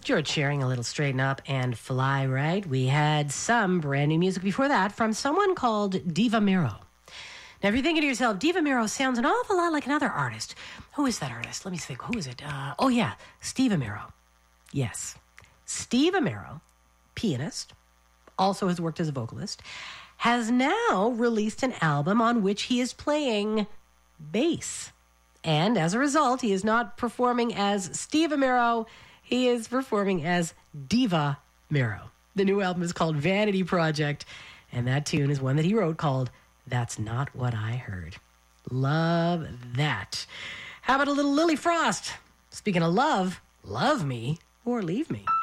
George sharing a little Straighten Up and Fly Right. We had some brand new music before that from someone called Diva Miro. Now, if you're thinking to yourself, Diva Miro sounds an awful lot like another artist. Who is that artist? Let me think. Who is it? Steve Amaro. Yes. Steve Amaro, pianist, also has worked as a vocalist, has now released an album on which he is playing bass. And as a result, he is not performing as Steve Amaro. He is performing as Diva Miro. The new album is called Vanity Project, and that tune is one that he wrote called That's Not What I Heard. Love that. How about a little Lily Frost? Speaking of love me or leave me.